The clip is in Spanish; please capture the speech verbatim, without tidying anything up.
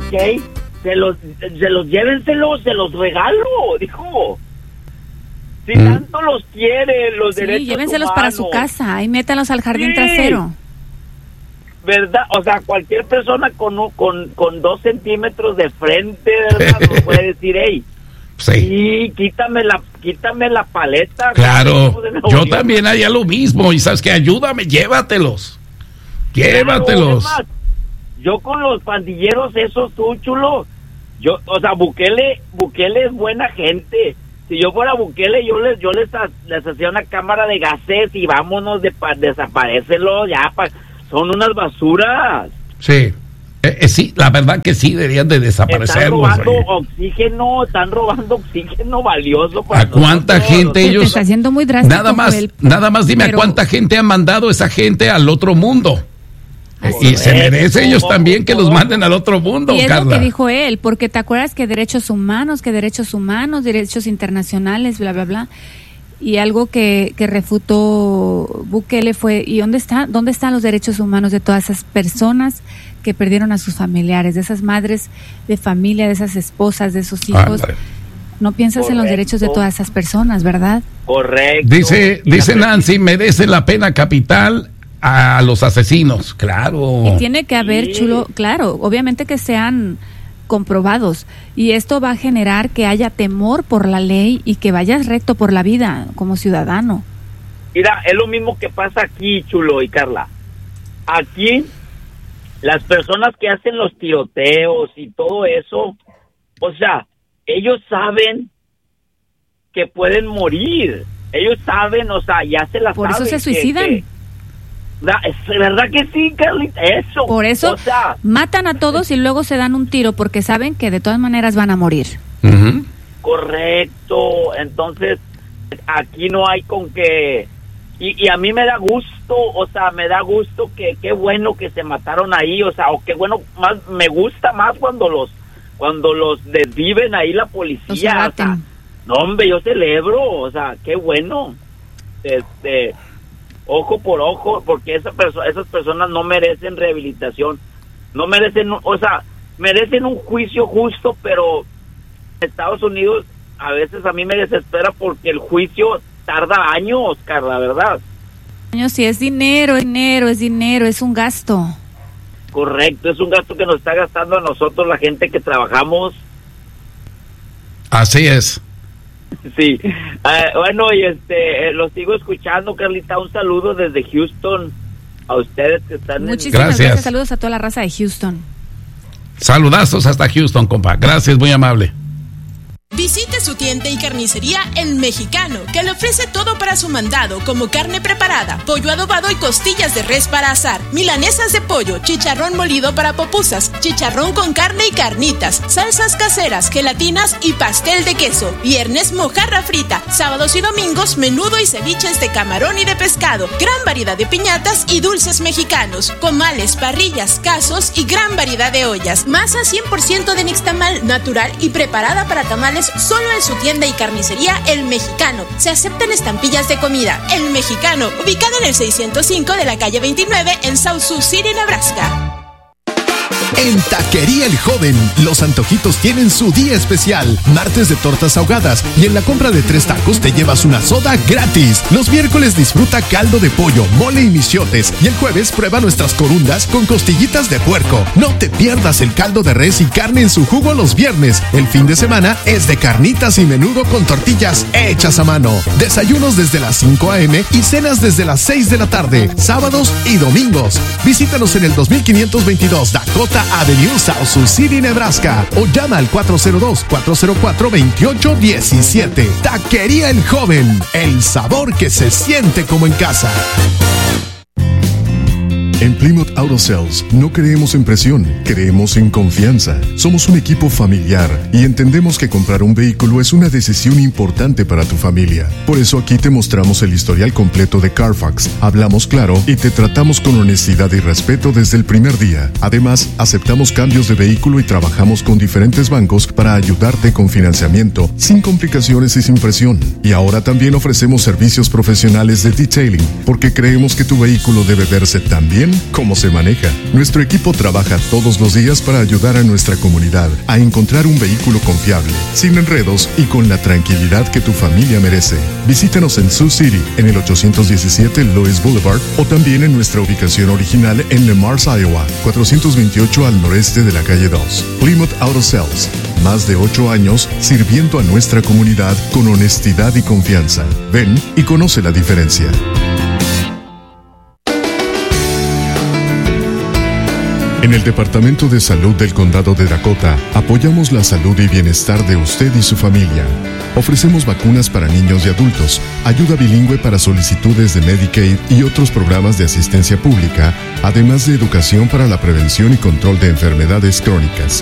ok, se los, se los llévenselos, se los regalo, dijo. Si mm. tanto los quiere, los sí, derechos llévenselos humanos. Para su casa y métalos al jardín sí. trasero. ¿Verdad? O sea, cualquier persona con con, con dos centímetros de frente, ¿verdad? Nos puede decir, hey, sí. sí, quítame la, quítame la paleta. Claro, yo también haría lo mismo, y sabes que ayúdame, llévatelos, llévatelos. Claro, además, yo con los pandilleros esos, tú, chulo, yo, o sea, Bukele, Bukele es buena gente. Si yo fuera Bukele, yo les, yo les, les hacía una cámara de gases y vámonos, de, desaparécelos, ya, pa, son unas basuras. Sí, eh, eh, sí, la verdad que sí, deberían de desaparecerlos. Están robando oye. oxígeno, están robando oxígeno valioso. ¿A cuánta nosotros, gente ellos? Está haciendo muy drástico. Nada más, el, nada más dime, pero... ¿a cuánta gente han mandado esa gente al otro mundo? Así y es. Se merece ellos oh, también que oh, los manden al otro mundo, y es Carla. Lo que dijo él, porque te acuerdas que derechos humanos, que derechos humanos, derechos internacionales, bla, bla, bla. Y algo que, que refutó Bukele fue, ¿y dónde está, dónde están los derechos humanos de todas esas personas que perdieron a sus familiares, de esas madres de familia, de esas esposas, de esos hijos? Ah, no piensas Correcto. En los derechos de todas esas personas, ¿verdad? Correcto. Dice, dice Nancy, merece la pena capital a los asesinos, claro. Y tiene que haber, sí. chulo, claro, obviamente que sean comprobados, y esto va a generar que haya temor por la ley y que vayas recto por la vida como ciudadano. Mira, es lo mismo que pasa aquí, chulo y Carla. Aquí, las personas que hacen los tiroteos y todo eso, o sea, ellos saben que pueden morir. Ellos saben, o sea, ya se la Por saben. eso se suicidan. Que, que, es verdad que sí, Carlita, eso. Por eso o sea, matan a todos y luego se dan un tiro porque saben que de todas maneras van a morir. Uh-huh. Correcto. Entonces, aquí no hay con que... Y, y a mí me da gusto, o sea, me da gusto que qué bueno que se mataron ahí, o sea, o qué bueno, más me gusta más cuando los cuando los desviven ahí la policía. O sea, no, hombre, yo celebro, o sea, qué bueno. Este... ojo por ojo, porque esa perso- esas personas no merecen rehabilitación, no merecen, o sea, merecen un juicio justo, pero Estados Unidos a veces a mí me desespera porque el juicio tarda años, Carla, ¿verdad? Años, sí, es dinero, es dinero, es dinero, es un gasto. Correcto, es un gasto que nos está gastando a nosotros, la gente que trabajamos. Así es. Sí, uh, bueno, y este, eh, los sigo escuchando, Carlita, un saludo desde Houston a ustedes que están. Muchísimas gracias. gracias, saludos a toda la raza de Houston. Saludazos hasta Houston, compa, gracias, muy amable. Visite su tienda y carnicería El Mexicano, que le ofrece todo para su mandado, como carne preparada, pollo adobado y costillas de res para asar, milanesas de pollo, chicharrón molido para pupusas, chicharrón con carne y carnitas, salsas caseras, gelatinas y pastel de queso. Viernes, mojarra frita. Sábados y domingos, menudo y ceviches de camarón y de pescado. Gran variedad de piñatas y dulces mexicanos, comales, parrillas, casos y gran variedad de ollas. Masa cien por ciento de nixtamal, natural y preparada para tamales solo en su tienda y carnicería El Mexicano. Se aceptan estampillas de comida. El Mexicano, ubicada en el seiscientos cinco de la calle veintinueve en South Sioux City, Nebraska. En Taquería El Joven, los antojitos tienen su día especial. Martes de tortas ahogadas, y en la compra de tres tacos te llevas una soda gratis. Los miércoles disfruta caldo de pollo, mole y michiotes, y el jueves prueba nuestras corundas con costillitas de puerco. No te pierdas el caldo de res y carne en su jugo los viernes. El fin de semana es de carnitas y menudo con tortillas hechas a mano. Desayunos desde las cinco a.m. y cenas desde las seis de la tarde, sábados y domingos. Visítanos en el dos mil quinientos veintidós Dakota Avenue, South Sioux City, Nebraska, o llama al cuatro cero dos, cuatro cero cuatro, dos ocho uno siete. Taquería El Joven, el sabor que se siente como en casa. En Plymouth Auto Sales no creemos en presión, creemos en confianza. Somos un equipo familiar y entendemos que comprar un vehículo es una decisión importante para tu familia. Por eso aquí te mostramos el historial completo de Carfax, hablamos claro y te tratamos con honestidad y respeto desde el primer día. Además, aceptamos cambios de vehículo y trabajamos con diferentes bancos para ayudarte con financiamiento, sin complicaciones y sin presión. Y ahora también ofrecemos servicios profesionales de detailing, porque creemos que tu vehículo debe verse tan bien cómo se maneja. Nuestro equipo trabaja todos los días para ayudar a nuestra comunidad a encontrar un vehículo confiable, sin enredos y con la tranquilidad que tu familia merece. Visítanos en Sioux City, en el ochocientos diecisiete Lois Boulevard, o también en nuestra ubicación original en Le Mars, Iowa, cuatrocientos veintiocho al noreste de la calle dos. Plymouth Auto Sales. Más de ocho años sirviendo a nuestra comunidad con honestidad y confianza. Ven y conoce la diferencia. En el Departamento de Salud del Condado de Dakota, apoyamos la salud y bienestar de usted y su familia. Ofrecemos vacunas para niños y adultos, ayuda bilingüe para solicitudes de Medicaid y otros programas de asistencia pública, además de educación para la prevención y control de enfermedades crónicas.